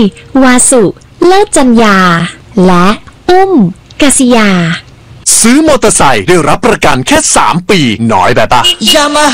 วาสุเลิศจัญญาและอุ้มกษิยาซื้อมอเตอร์ไซค์ได้รับประกันแค่3 ปีน้อยแบบปะ